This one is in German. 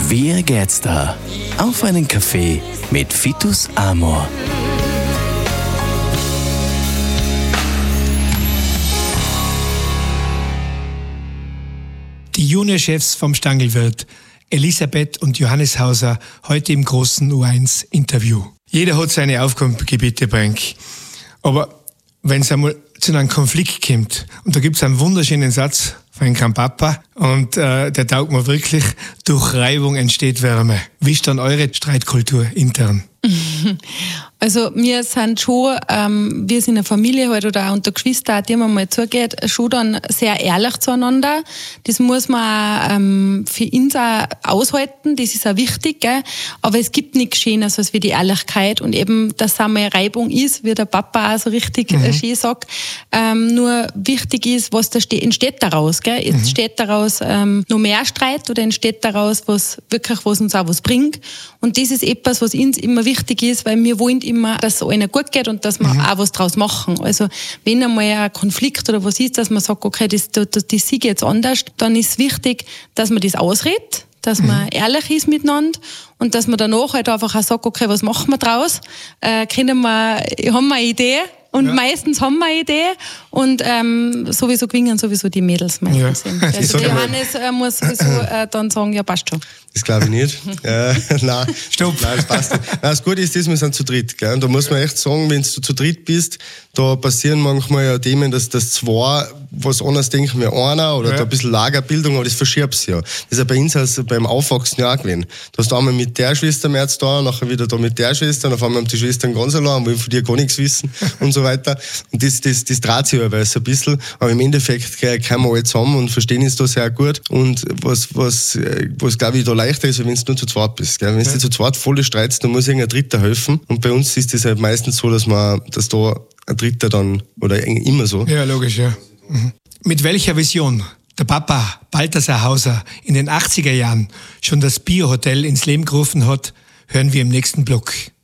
Wie geht's da? Auf einen Kaffee mit Vitus Amor. Die Juniorchefs vom Stangelwirt, Elisabeth und Johannes Hauser, heute im großen U1-Interview. Jeder hat seine Aufgabengebiete, Frank. Aber wenn es einmal zu einem Konflikt kommt, und da gibt es einen wunderschönen Satz von einem Papa, und der taugt mir wirklich, durch Reibung entsteht Wärme. Wie ist dann eure Streitkultur intern? Also wir sind schon, wir sind eine Familie halt oder auch unter Geschwistern, die man mal zugeht, schon dann sehr ehrlich zueinander. Das muss man auch, für uns auch aushalten, das ist auch wichtig, gell? Aber es gibt nichts Schönes als wie die Ehrlichkeit und eben, dass einmal Reibung ist, wie der Papa auch so richtig schön sagt. Nur wichtig ist, was da entsteht daraus, gell? Entsteht daraus noch mehr Streit oder entsteht daraus was uns auch was bringt? Und das ist etwas, was uns immer wichtig ist, weil wir wollen immer, dass es allen gut geht und dass wir auch was draus machen. Also wenn einmal ein Konflikt oder was ist, dass man sagt, okay, das sehe ich jetzt anders, dann ist es wichtig, dass man das ausredet, dass man ehrlich ist miteinander und dass man danach halt einfach auch sagt, okay, was machen wir draus? Haben wir eine Idee? Und meistens haben wir eine Idee und sowieso gewinnen sowieso die Mädels meistens. Ja. Also der Johannes muss sowieso dann sagen, ja, passt schon. Das glaube ich nicht. Nein, Stopp. Nein, das passt nicht. Nein, das Gute ist, wir sind zu dritt. Gell? Und da muss man echt sagen, wenn du zu dritt bist, da passieren manchmal ja Themen, dass zwei was anderes denken wie einer oder da ein bisschen Lagerbildung, aber das verschiebt sich ja. Das ist ja bei uns also beim Aufwachsen ja auch gewesen. Du hast einmal mit der Schwester mehr zu tun, nachher wieder da mit der Schwester, und auf einmal haben die Schwestern ganz allein, wollen von dir gar nichts wissen und so weiter. Und das dreht sich ja ein bisschen. Aber im Endeffekt kommen wir alle zusammen und verstehen uns da sehr gut. Und was glaube ich, da leichter ist, wenn du nur zu zweit bist. Gell? Wenn du zu zweit voll streitst, dann muss irgendein Dritter helfen. Und bei uns ist das halt meistens so, dass da ein Dritter dann, oder immer so. Ja, logisch, ja. Mit welcher Vision der Papa Balthasar Hauser in den 80er Jahren schon das Bio-Hotel ins Leben gerufen hat, hören wir im nächsten Block.